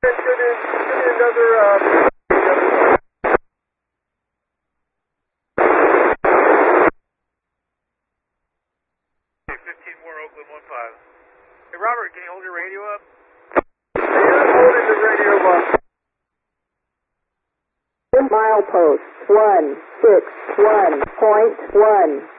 Oakland 1-5. Hey, Robert, can you hold your radio up? Yeah, I'm holding the radio up. Milepost 161.1.